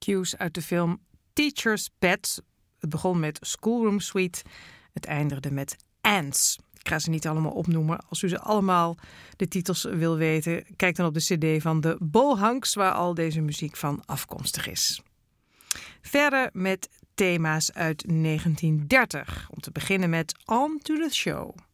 Cues uit de film Teacher's Pet. Het begon met Schoolroom Suite. Het eindigde met Ants. Ik ga ze niet allemaal opnoemen. Als u ze allemaal de titels wil weten, kijk dan op de cd van de Bohunks, waar al deze muziek van afkomstig is. Verder met thema's uit 1930. Om te beginnen met On to the Show.